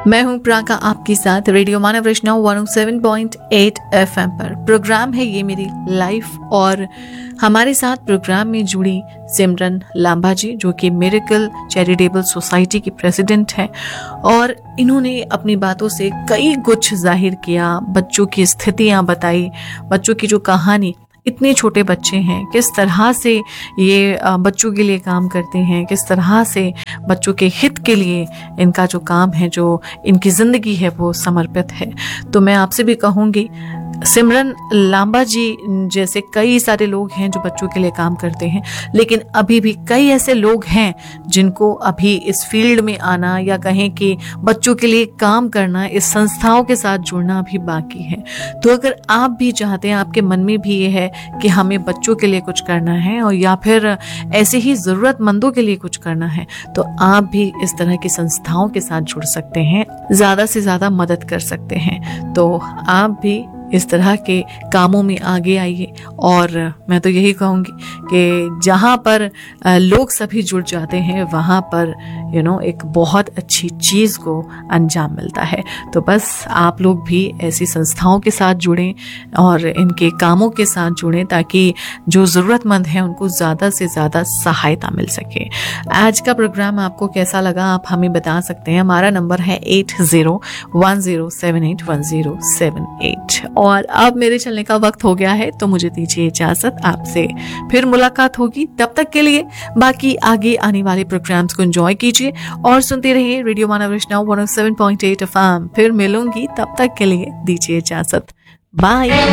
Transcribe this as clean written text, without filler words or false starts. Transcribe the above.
मैं हूं प्राका आपके साथ रेडियो मानव वैष्णव 107.8 FM पर। प्रोग्राम है ये मेरी लाइफ और हमारे साथ प्रोग्राम में जुड़ी सिमरन लांबा जी, जो कि मिरेकल चैरिटेबल सोसाइटी की प्रेसिडेंट हैं और इन्होंने अपनी बातों से कई कुछ जाहिर किया, बच्चों की स्थितियां बताई, बच्चों की जो कहानी, इतने छोटे बच्चे हैं, किस तरह से ये बच्चों के लिए काम करते हैं, किस तरह से बच्चों के हित के लिए इनका जो काम है, जो इनकी ज़िंदगी है वो समर्पित है। तो मैं आपसे भी कहूँगी, सिमरन लांबा जी जैसे कई सारे लोग हैं जो बच्चों के लिए काम करते हैं, लेकिन अभी भी कई ऐसे लोग हैं जिनको अभी इस फील्ड में आना या कहें कि बच्चों के लिए काम करना, इस संस्थाओं के साथ जुड़ना अभी बाकी है। तो अगर आप भी चाहते हैं, आपके मन में भी ये है कि हमें बच्चों के लिए कुछ करना है और या फिर ऐसे ही ज़रूरतमंदों के लिए कुछ करना है, तो आप भी इस तरह की संस्थाओं के साथ जुड़ सकते हैं, ज़्यादा से ज़्यादा मदद कर सकते हैं। तो आप भी इस तरह के कामों में आगे आइए और मैं तो यही कहूँगी कि जहाँ पर लोग सभी जुड़ जाते हैं वहाँ पर एक बहुत अच्छी चीज़ को अंजाम मिलता है। तो बस आप लोग भी ऐसी संस्थाओं के साथ जुड़ें और इनके कामों के साथ जुड़ें ताकि जो ज़रूरतमंद हैं उनको ज़्यादा से ज़्यादा सहायता मिल सके। आज का प्रोग्राम आपको कैसा लगा आप हमें बता सकते हैं। हमारा नंबर है 8010781078 और अब मेरे चलने का वक्त हो गया है, तो मुझे दीजिए इजाजत। आपसे फिर मुलाकात होगी, तब तक के लिए बाकी आगे आने वाले प्रोग्राम्स को एंजॉय कीजिए और सुनते रहिए रेडियो मानव वैष्णव 107.8 FM। फिर मिलूंगी, तब तक के लिए दीजिए इजाजत। बाय।